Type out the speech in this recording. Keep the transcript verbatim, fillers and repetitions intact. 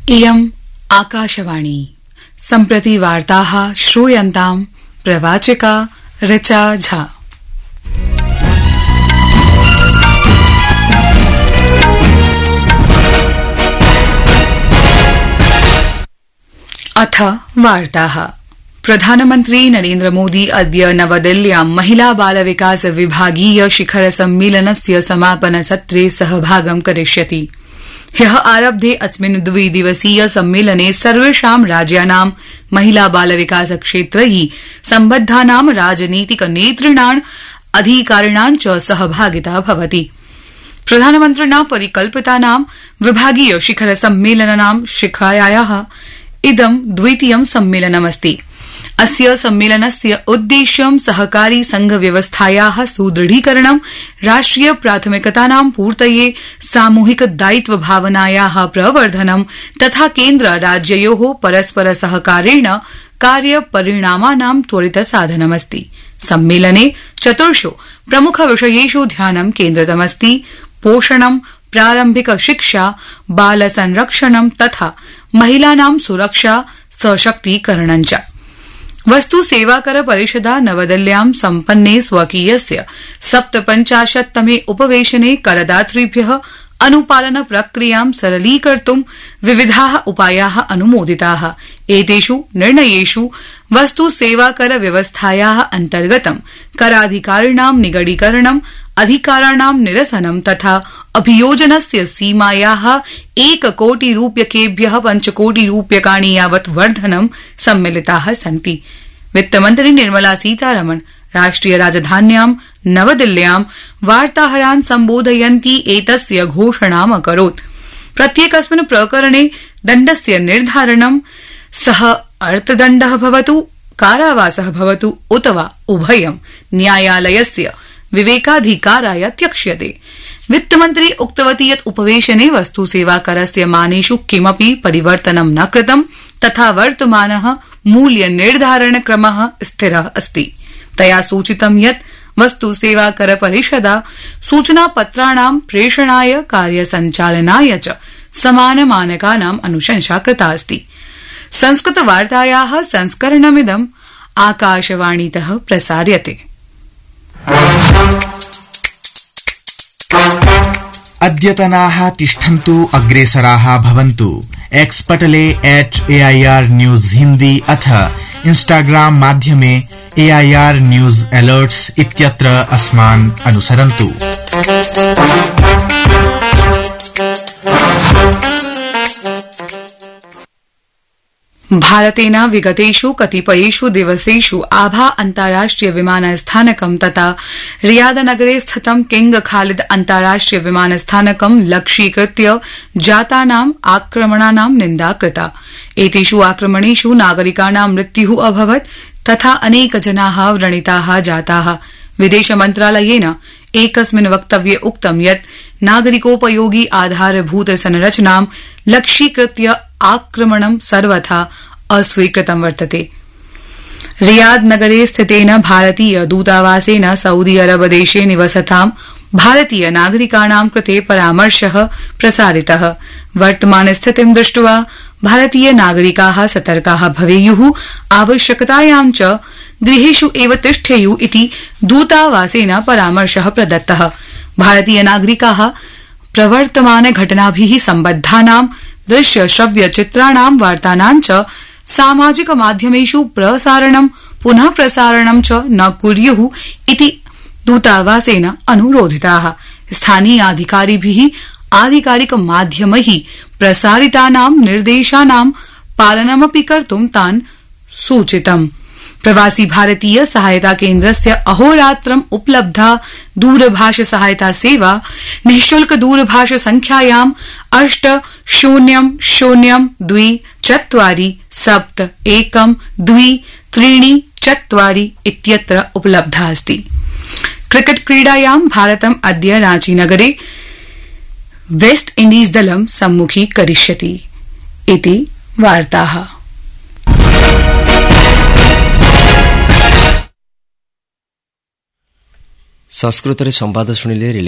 इयम् आकाशवाणी सम्प्रति वार्ताः श्रूयन्ताम् प्रवाचिका ऋचा झा। अथ वार्ताः। प्रधानमन्त्री नरेन्द्र मोदी अद्य नवदिल्ल्यां महिला बाल विकास विभागीय शिखर सम्मेलनस्य समापन सत्रे सहभागं करिष्यति। ह्यः आरब्धे अस्मिन् द्विदिवसीय सम्मेलने सर्वेषां राज्यानां महिला बाल विकास क्षेत्रैः सम्बद्धानां राजनीतिक नेतृणां अधिकारिणां च सहभागिता भवति। प्रधानमन्त्रिणा परिकल्पितानां विभागीय शिखर सम्मेलनानां शिखरायाः इदं द्वितीयं सम्मेलनमस्ति। अस्य सम्मेलनस्य उद्देश्यं सहकारी संघ व्यवस्थायाः सुदृढीकरणं, राष्ट्रिय प्राथमिकतानां पूर्तये सामूहिक दायित्व भावनायाः प्रवर्धनं तथा केन्द्र राज्ययोः परस्पर सहकारेण कार्य परिणामानां त्वरित साधनमस्ति। सम्मेलने चतुर्षु प्रमुख विषयेषु ध्यानं केन्द्रितमस्ति। पोषणं, प्रारम्भिक शिक्षा, बाल संरक्षणं तथा महिलानां सुरक्षा सशक्तीकरणं च। वस्तु सेवाकर परिषदा नवदिल्ल्यां सम्पन्ने स्वकीयस्य सप्तपञ्चाशत्तमे उपवेशने करदातृभ्यः अनुपालन प्रक्रियां सरलीकर्तुं विविधाः उपायाः अनुमोदिताः। एतेषु निर्णयेषु वस्तु सेवाकर व्यवस्थायाः अन्तर्गतं कराधिकारिणां निगडीकरणं, अधिकाराणां निरसनं तथा अभियोजनस्य सीमायाः एक कोटि रूप्यकेभ्यः पञ्चकोटि रूप्यकाणि यावत् वर्धनं सम्मिलिताः सन्ति। वित्तमन्त्री निर्मला सीतारमण राष्ट्रिय राजधान्यां नवदिल्ल्यां वार्ताहरान् सम्बोधयन्ती एतस्य घोषणाम् अकरोत्। प्रत्येकस्मिन् प्रकरणे दण्डस्य निर्धारणं सः अर्थदण्डः भवतु, कारावासः भवतु उत वा उभयं न्यायालयस्य विवेकाधिकाराय त्यक्ष्यते। वित्तमन्त्री उक्तवती यत् उपवेशने वस्तु सेवा करस्य मानेषु किमपि परिवर्तनं न कृतं तथा वर्तमानः मूल्य निर्धारण क्रमः स्थिरः अस्ति। तया सूचितं यत् वस्तु सेवा कर परिषदा सूचनापत्राणां प्रेषणाय, कार्यसञ्चालनाय च समान मानकानां अनुशंसा कृता अस्ति। संस्कृत वार्तायाः संस्करणमिदं आकाशवाणीतः प्रसार्यते। अद्यतनाः तिष्ठन्तु, अग्रेसराः भवन्तु। X Patle at AIR news Hindi अथ इंस्टाग्राम माध्यमे एआईआर न्यूज अलर्ट्स इत्यत्र अस्मान् अनुसरन्तु। भारतेन विगतेषु कतिपयेषु दिवसेषु आभा अन्ताराष्ट्रिय विमानस्थानकं तथा रियाद नगरे स्थितं किंग खालिद अन्ताराष्ट्रिय विमानस्थानकं लक्ष्यीकृत्य जातानाम् आक्रमणानां निन्दा कृता। एतेषु आक्रमणेषु नागरिकाणां मृत्युः अभवत् तथा अनेक जनाः व्रणिताः जाताः। विदेश मन्त्रालयेन एकस्मिन् वक्तव्ये उक्तं यत् नागरिकोपयोगी आधारभूत संरचनां लक्ष्यीकृत्य आक्रमणं सर्वथा अस्वीकृतं वर्तते। रियाद नगरे स्थितेन भारतीय दूतावासेन सऊदी अरब देशे निवसतां भारतीय नागरिकाणां कृते परामर्शः प्रसारितः। वर्तमान स्थितिं दृष्ट्वा भारतीय नागरिकाः सतर्काः भवेयुः, आवश्यकतायां च गृहेषु एव तिष्ठेयुः इति दूतावासेन परामर्शः प्रदत्तः। भारतीय नागरिकाः प्रवर्तमान घटनाभिः सम्बद्धानां दृश्य श्रव्य चित्राणां वार्तानां च सामाजिक माध्यमेषु प्रसारणं पुनः प्रसारणं च न कुर्युः इति दूतावासेन अनुरोधिताः। स्थानीयाधिकारिभिः आधिकारिक माध्यमैः प्रसारितानां निर्देशानां पालनमपि कर्तुं तान् सूचितम्। प्रवासी भारतीय सहायता केन्द्रस्य अहोरात्रम् उपलब्धा दूरभाष सहायता सेवा निःशुल्क दूरभाष संख्यायाम् अष्ट शून्यं शून्यं द्वि चत्वारि सप्त एकं द्वि त्रीणि चत्वारि इत्यत्र उपलब्धा अस्ति। क्रिकेट क्रीडायां भारतम् अद्य रांचीनगरे वेस्ट इण्डीज दलं सम्मुखीकरिष्यति इति वार्ताः। संस्कृतरे संवाद शुणिले।